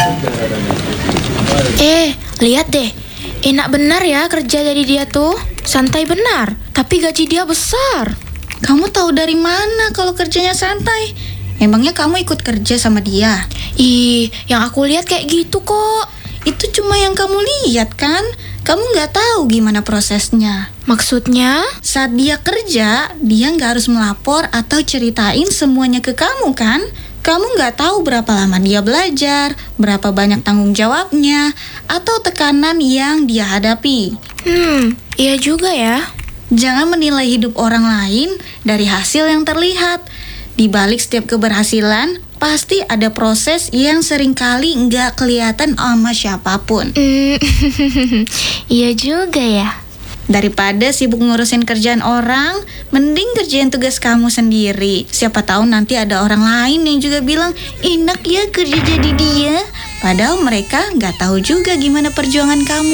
Lihat deh. Enak benar ya kerja jadi dia tuh. Santai benar, tapi gaji dia besar. Kamu tahu dari mana kalau kerjanya santai? Emangnya kamu ikut kerja sama dia? Yang aku lihat kayak gitu kok. Itu cuma yang kamu lihat kan? Kamu nggak tahu gimana prosesnya. Maksudnya? Saat dia kerja, dia nggak harus melapor atau ceritain semuanya ke kamu kan? Kamu nggak tahu berapa lama dia belajar, berapa banyak tanggung jawabnya, atau tekanan yang dia hadapi. Iya juga ya. Jangan menilai hidup orang lain dari hasil yang terlihat. Di balik setiap keberhasilan, pasti ada proses yang seringkali nggak kelihatan sama siapapun. Iya juga ya. Daripada sibuk ngurusin kerjaan orang, mending kerjain tugas kamu sendiri. Siapa tahu nanti ada orang lain yang juga bilang, enak ya kerja jadi dia. Padahal mereka nggak tahu juga gimana perjuangan kamu.